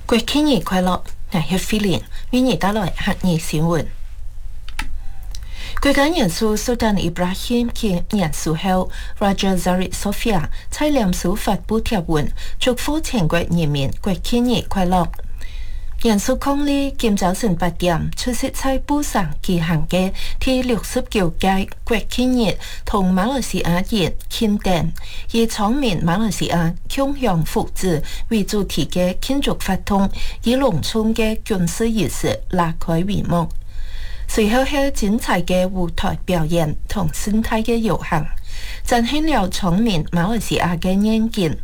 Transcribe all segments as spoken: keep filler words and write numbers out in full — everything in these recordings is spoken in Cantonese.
國慶日快樂！我係菲林，為你帶來客語新聞。國家元首蘇丹伊布拉欣及元首後 Raja Zarif Sofia 在臉書發布貼文，祝福全國人民國慶日快樂。元首伉儷今早晨八點出席在布省舉行嘅第六十九屆國慶日同馬來西亞人慶典，以倡明馬來西亞共享福祉為主題嘅慶祝活動，以農村嘅軍事儀式拉開帷幕。隨後係精彩嘅舞台表演同生態嘅遊行，展現了倡明馬來西亞嘅遠景。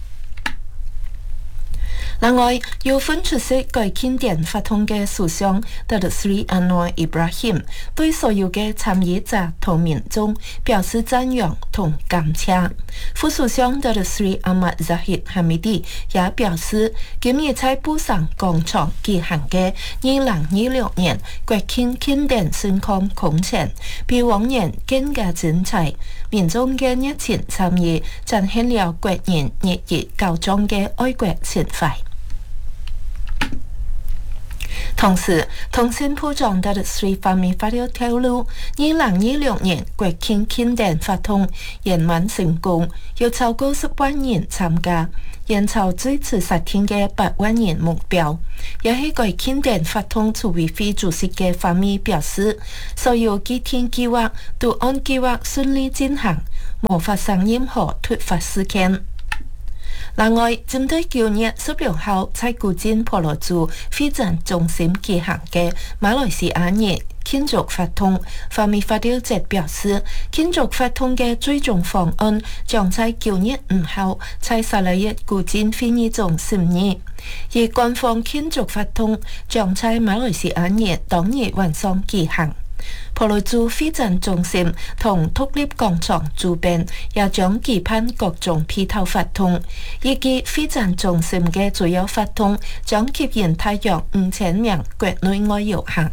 另外，有份出席該慶典活動嘅首相 Datuk Seri Anwar Ibrahim 對所有嘅參與者同民眾表示讚揚同感謝。副首相 Datuk Seri Ahmad Zahid Hamidi 也表示，今日在布省廣場舉行嘅二零二六年國慶慶典盛況空前，比往年更加精彩。民眾嘅熱情參與，展現了國人熱熱高漲嘅愛國情懷。同時，通訊部長 Datuk Seri Fahmi Fadzil透露，二零二六年國慶慶典活動圓滿成功，有超過十萬人參加，遠超最初設定嘅八萬人目標。也係該慶典活動籌備會主席嘅Fahmi表示，所有幾天計劃都按計劃順利進行，無發生任何突發事件。另外，針對九月十六號在古晉婆羅洲會展中心舉行嘅馬來西亞日慶祝活動，Fahmi Fadzil則表示，慶祝活動嘅最終方案將在九月五號在沙拉越古晉會議中審議，而官方慶祝活動將在馬來西亞日當日晚上舉行。婆羅洲會展中心同獨立廣場周邊也將舉辦各種配套活動，以及會展中心嘅主要活動將吸引大約五千名國內外遊客。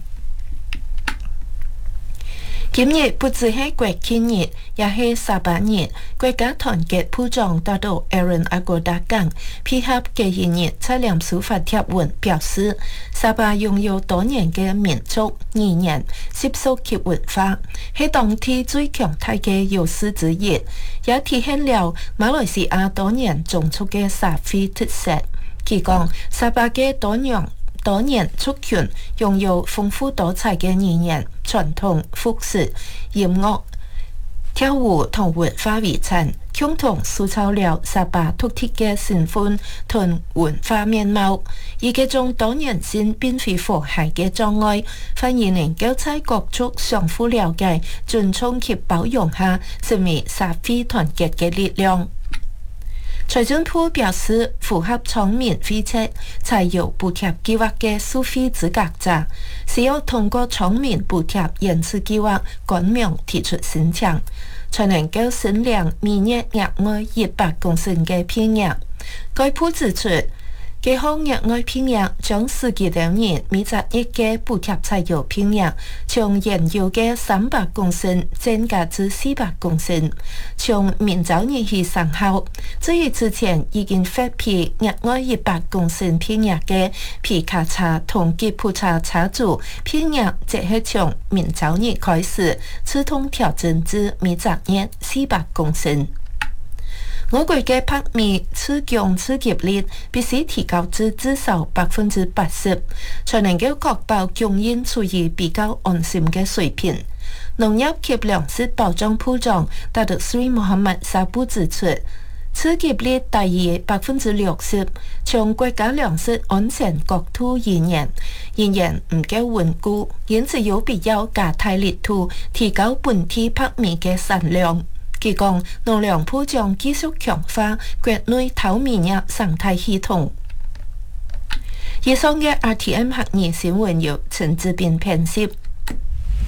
今日不只係國慶日，也係沙巴日。國家團結部長大道 Aaron Agoda 講，配合嘅一日在臉書發帖文表示，沙巴擁有多年嘅民族語言、習俗及文化，係當地最強大嘅優勢之一，也體現了馬來西亞多年種族嘅社會特色。佢講，沙巴嘅多樣多年族群擁有豐富多彩嘅語言、傳統服飾、音樂、跳舞同文化遺產，共同塑造了沙巴獨特嘅身份同文化面貌。而這種多樣性並非和諧嘅障礙，反而能夠在各族相互了解、尊重及包容下，成為社會團結嘅力量。財政部表示，符合倡明會測採用補貼計劃嘅收費資格者，需要通過倡明補貼延遲計劃官網提出申請，才能夠申領每月額外一百公升嘅片額。該部指出，這項額外片額將實際兩年每十億嘅補貼採用片額，從現有嘅三百公升增加至四百公升，從明早日起生效。至於之前已經發批額外一百公升片額嘅皮卡車同吉普車車主片額，則係從明早日開始自動調整至每十日四百公升。我國嘅白米次供次給率必須提高至至少百分之八十，才能夠確保供應處於比較安心嘅水平。農業及糧食保障部長 Datuk Seri Mohammad Sabu 指出，次給率大於百分之六十，從國家糧食安全角度而言，仍然唔夠穩固，因此有必要加大力度提高本地白米嘅產量。佢講，農糧部將繼續強化國內淘米業生態系統。以上嘅 R T M 客語新聞由陳志斌編輯。